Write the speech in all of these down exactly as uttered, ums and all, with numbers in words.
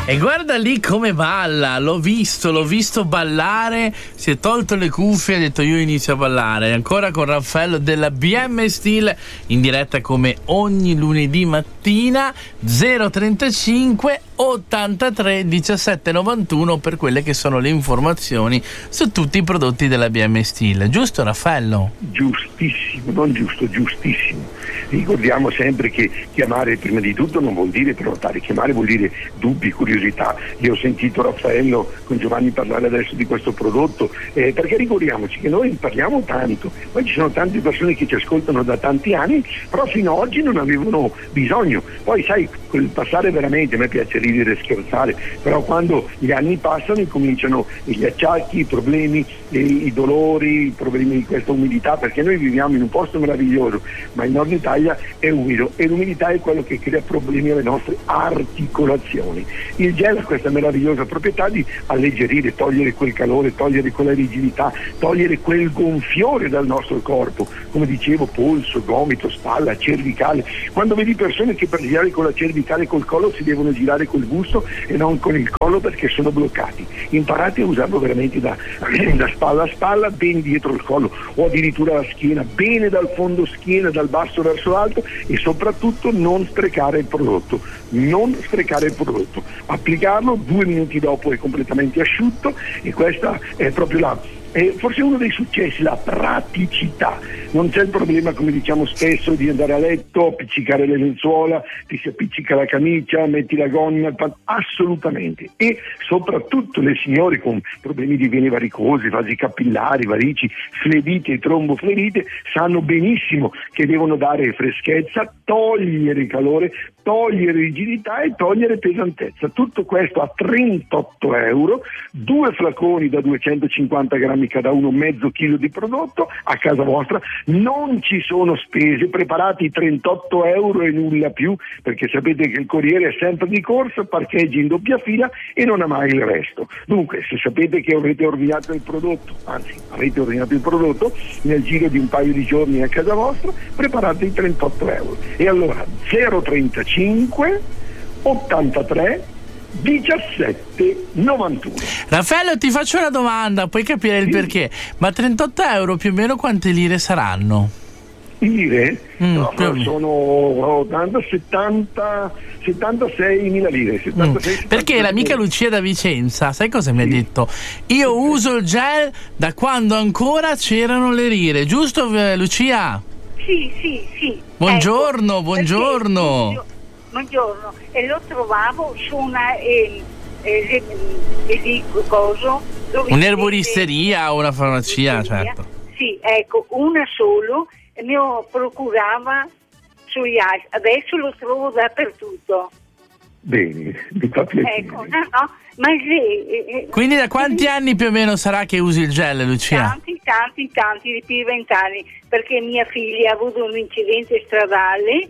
E guarda lì come balla, l'ho visto, l'ho visto ballare, si è tolto le cuffie e ha detto io inizio a ballare. Ancora con Raffaello della B M Steel in diretta come ogni lunedì mattina, zero trentacinque ottantatré diciassette novantuno per quelle che sono le informazioni su tutti i prodotti della B M Steel. Giusto Raffaello? Giustissimo, non giusto, giustissimo. Ricordiamo sempre che chiamare prima di tutto non vuol dire prenotare, chiamare vuol dire dubbi, curiosità. Io ho sentito Raffaello con Giovanni parlare adesso di questo prodotto, eh, perché ricordiamoci che noi parliamo tanto, poi ci sono tante persone che ci ascoltano da tanti anni, però fino ad oggi non avevano bisogno. Poi sai, quel passare veramente, a me piace ridere e scherzare, però quando gli anni passano incominciano gli acciacchi, i problemi, i, i dolori, i problemi di questa umidità, perché noi viviamo in un posto meraviglioso, ma il nord Italia è umido e l'umidità è quello che crea problemi alle nostre articolazioni. Il gel ha questa meravigliosa proprietà di alleggerire, togliere quel calore, togliere quella rigidità, togliere quel gonfiore dal nostro corpo, come dicevo, polso, gomito, spalla, cervicale. Quando vedi persone che per girare con la cervicale e col collo si devono girare col busto e non con il collo perché sono bloccati, imparate a usarlo veramente da, da spalla a spalla, ben dietro il collo o addirittura la schiena, bene dal fondo schiena, dal basso verso l'alto, e soprattutto non sprecare il prodotto, non sprecare il prodotto, applicarlo, due minuti dopo è completamente asciutto, e questa è proprio la Eh, forse uno dei successi, la praticità. Non c'è il problema, come diciamo spesso, di andare a letto, appiccicare le lenzuola, ti si appiccica la camicia, metti la gonna, il pan- assolutamente. E soprattutto le signore con problemi di vene varicose, vasi capillari, varici, fledite e trombofledite sanno benissimo che devono dare freschezza, togliere calore, togliere rigidità e togliere pesantezza. Tutto questo a trentotto euro, due flaconi da duecentocinquanta grammi cada uno, mezzo chilo di prodotto a casa vostra, non ci sono spese, preparati trentotto euro e nulla più, perché sapete che il corriere è sempre di corsa, parcheggi in doppia fila e non ha mai il resto. Dunque, se sapete che avete ordinato il prodotto, anzi avete ordinato il prodotto, nel giro di un paio di giorni a casa vostra, preparate i trentotto euro. E allora zero trentacinque ottantatré diciassette novantuno. Raffaello, ti faccio una domanda, puoi capire il sì. perché? Ma trentotto euro più o meno quante lire saranno? Lire? Mm, no, sono ottanta, settanta, settantasei mila lire. settantasei, mm. Perché l'amica Lucia da Vicenza, sai cosa mi ha sì. detto? Io uso il gel da quando ancora c'erano le lire, giusto Lucia? Sì, sì, sì. Buongiorno, ecco, buongiorno. Perché, buongiorno, e lo trovavo su una eh, eh, eh, di coso, un'erboristeria o una farmacia, certo. Sì, ecco, una solo e mi procurava sugli altri. Adesso lo trovo dappertutto. Bene, mi fa piacere. Ecco, no, no, ma sì, eh, quindi da quanti anni più o meno sarà che usi il gel, Lucia? Tanti, tanti, tanti, di più di vent'anni, perché mia figlia ha avuto un incidente stradale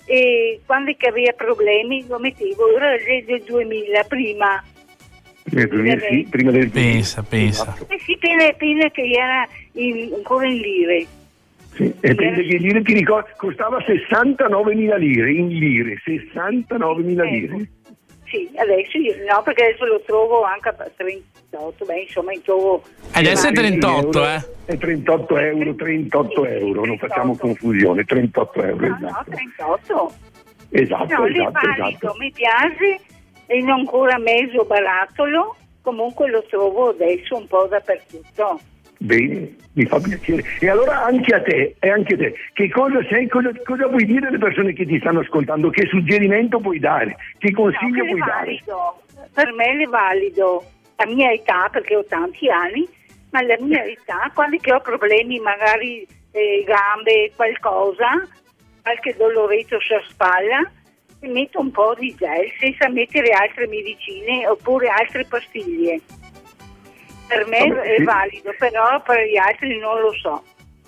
e quando che aveva problemi lo mettevo, era del duemila prima. Nel duemila, sì, prima del duemila. Pensa, pensa. Eh sì, pena, pena che era in, ancora in lire. Sì, e pensa che lire ti ricordo, costava sessantanovemila lire, in lire, sessantanovemila lire. Ecco. Sì, adesso io, no, perché adesso lo trovo anche a trentotto, beh, insomma, in trovo... Adesso è trentotto, eh? È trentotto euro, trentotto euro, non facciamo confusione, trentotto euro, no, esatto. No, trentotto. Esatto, no, esatto, valido, esatto. Mi piace, e non ancora mezzo barattolo, comunque lo trovo adesso un po' dappertutto. Bene, mi fa piacere. E allora anche a te, e anche a te, che cosa sei, cosa, cosa vuoi dire alle persone che ti stanno ascoltando? Che suggerimento puoi dare? Che consiglio no, puoi valido. Dare? Per me è valido. La mia età, perché ho tanti anni, ma la mia età, quando che ho problemi, magari eh, gambe, qualcosa, qualche doloretto sulla spalla, mi metto un po' di gel senza mettere altre medicine oppure altre pastiglie. Per me Vabbè, è sì. valido, però per gli altri non lo so.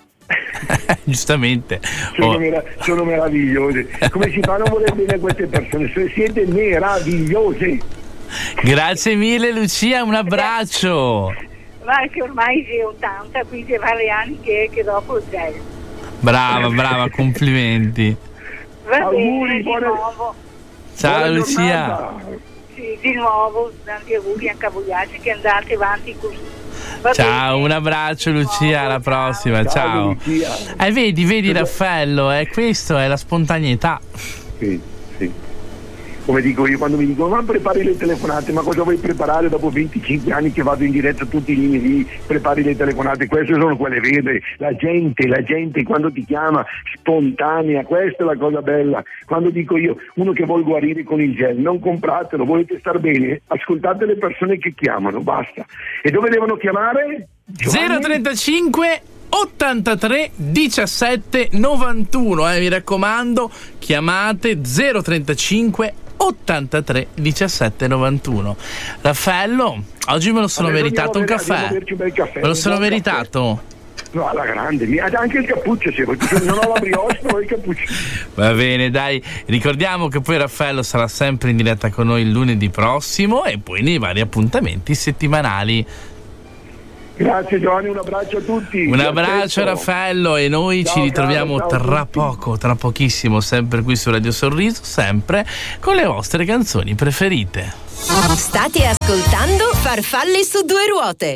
Giustamente. Sono, Oh. merav- sono meravigliose. Come si fa a non voler bene a queste persone? Se siete meravigliose. Grazie mille Lucia, un abbraccio. Ma che ormai sei ottanta, quindi vari anni che, che dopo il gel. Brava, brava, complimenti. Va Auguri, bene, di buona- nuovo. Ciao Buona Lucia. giornata. Sì, di nuovo, tanti auguri anche a voi altri, che andate avanti così. Va ciao, bene. un abbraccio Lucia, Nuovo, alla prossima, ciao. ciao. Lucia. Eh, vedi, vedi Raffaello, eh, questo è la spontaneità. Sì, sì. Come dico io quando mi dicono ma prepari le telefonate, ma cosa vuoi preparare dopo venticinque anni che vado in diretta tutti i lunedì, prepari le telefonate? Queste sono quelle vere, la gente, la gente quando ti chiama spontanea, questa è la cosa bella. Quando dico io, uno che vuol guarire con il gel, non compratelo, volete star bene, ascoltate le persone che chiamano, basta. E dove devono chiamare? Giovanni? zero trentacinque ottantatré diciassette novantuno, eh, mi raccomando, chiamate zero trentacinque ottantatré diciassette novantuno. Raffaello, oggi me lo sono Adesso meritato un andiamo a caffè. berci un bel caffè, Me lo un sono buon meritato. caffè. No, alla grande, mi- anche il cappuccio se vuoi, perché non ho la brioche, ma ho il cappuccio. Va bene, dai, ricordiamo che poi Raffaello sarà sempre in diretta con noi il lunedì prossimo e poi nei vari appuntamenti settimanali. Grazie Giovanni, un abbraccio a tutti. Un Ti abbraccio aspetto. Tra e noi Ciao, ci ritroviamo caro, ciao a tra tutti. poco, tra pochissimo, sempre qui su Radio Sorriso, sempre con le vostre canzoni preferite. State ascoltando Farfalle su due ruote.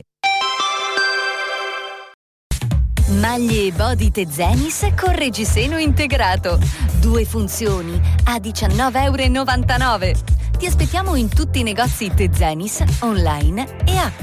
Maglie Body Tezenis con reggiseno integrato. Due funzioni a diciannove e novantanove euro. Ti aspettiamo in tutti i negozi Tezenis, online e app.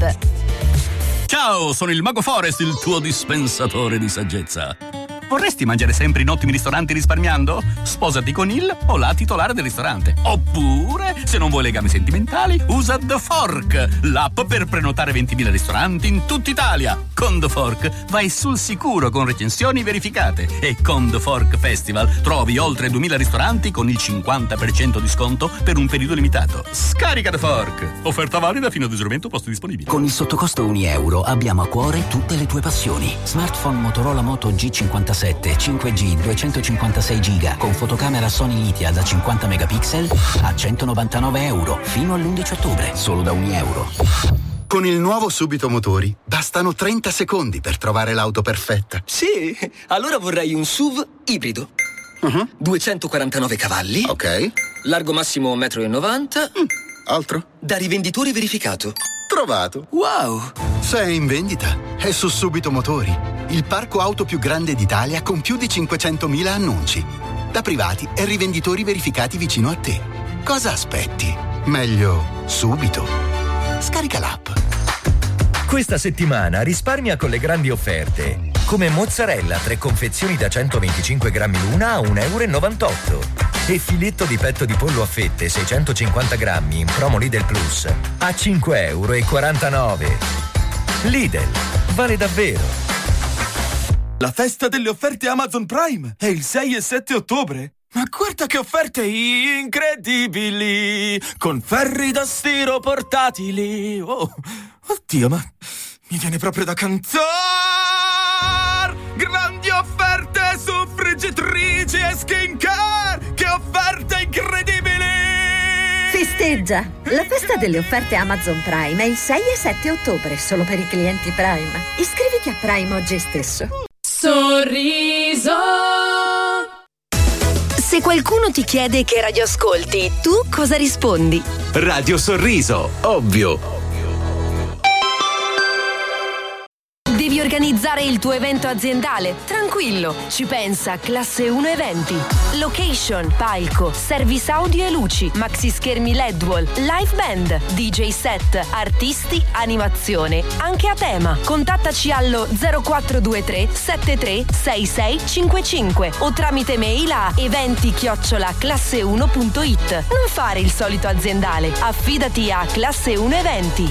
Ciao, sono il Mago Forest, il tuo dispensatore di saggezza. Vorresti mangiare sempre in ottimi ristoranti risparmiando? Sposati con il o la titolare del ristorante. Oppure, se non vuoi legami sentimentali, usa The Fork, l'app per prenotare ventimila ristoranti in tutta Italia. Con The Fork vai sul sicuro con recensioni verificate. E con The Fork Festival trovi oltre duemila ristoranti con il cinquanta per cento di sconto per un periodo limitato. Scarica The Fork. Offerta valida fino ad esaurimento posti disponibili. Con il sottocosto un euro abbiamo a cuore tutte le tue passioni. Smartphone Motorola Moto G cinquantasette cinque G duecentocinquantasei giga con fotocamera Sony Litia da cinquanta megapixel a centonovantanove euro fino all'undici ottobre, solo da un euro. Con il nuovo Subito Motori bastano trenta secondi per trovare l'auto perfetta. Sì, allora vorrei un S U V ibrido. Uh-huh. duecentoquarantanove cavalli. Ok. Largo massimo un metro e novanta. Mm. Altro? Da rivenditore verificato. Trovato. Wow! Se è in vendita, è su Subito Motori, il parco auto più grande d'Italia con più di cinquecentomila annunci. Da privati e rivenditori verificati vicino a te. Cosa aspetti? Meglio subito. Scarica l'app. Questa settimana risparmia con le grandi offerte. Come mozzarella tre confezioni da centoventicinque grammi l'una a un euro e novantotto. E filetto di petto di pollo a fette seicentocinquanta grammi in promo Lidl Plus a cinque euro e quarantanove. Lidl, vale davvero. La festa delle offerte Amazon Prime è il sei e sette ottobre. Ma guarda che offerte incredibili! Con ferri da stiro portatili. Oh, oddio, ma mi viene proprio da cantare! Grandi offerte su friggitrici e skincare! Che offerte incredibili! Festeggia! La festa delle offerte Amazon Prime è il sei e sette ottobre, solo per i clienti Prime. Iscriviti a Prime oggi stesso. Sorriso. Se qualcuno ti chiede che radio ascolti, tu cosa rispondi? Radio Sorriso, ovvio. Devi organizzare il tuo evento aziendale? Tranquillo, ci pensa Classe uno Eventi. Location, palco, service audio e luci, maxi schermi L E D wall, live band, D J set, artisti, animazione, anche a tema. Contattaci allo zero quattro due tre sette tre sei sei cinque cinque o tramite mail a eventi chiocciola classe uno punto it. Non fare il solito aziendale, affidati a Classe uno Eventi.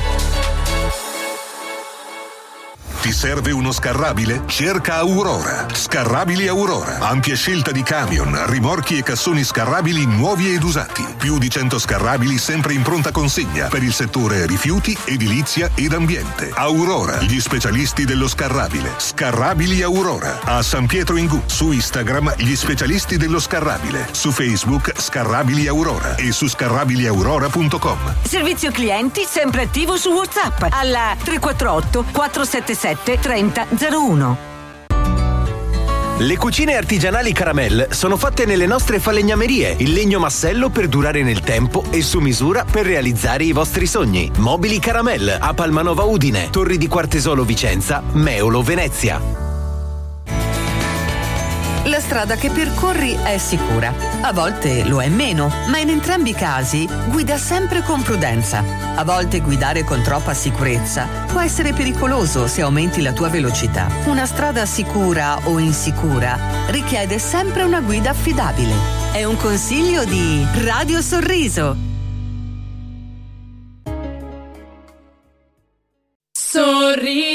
Ti serve uno scarrabile? Cerca Aurora. Scarrabili Aurora. Ampia scelta di camion, rimorchi e cassoni scarrabili nuovi ed usati. Più di cento scarrabili sempre in pronta consegna per il settore rifiuti, edilizia ed ambiente. Aurora, gli specialisti dello scarrabile. Scarrabili Aurora. A San Pietro in Gu. Su Instagram gli specialisti dello scarrabile. Su Facebook Scarrabili Aurora e su scarrabili aurora punto com. Servizio clienti sempre attivo su WhatsApp alla tre quattro otto quattro sette sette tre zero zero uno. Le cucine artigianali Caramel sono fatte nelle nostre falegnamerie, in legno massello per durare nel tempo e su misura per realizzare i vostri sogni. Mobili Caramel a Palmanova Udine, Torri di Quartesolo Vicenza, Meolo Venezia. La strada che percorri è sicura, a volte lo è meno, ma in entrambi i casi guida sempre con prudenza. A volte guidare con troppa sicurezza può essere pericoloso se aumenti la tua velocità. Una strada sicura o insicura richiede sempre una guida affidabile. È un consiglio di Radio Sorriso. Sorriso.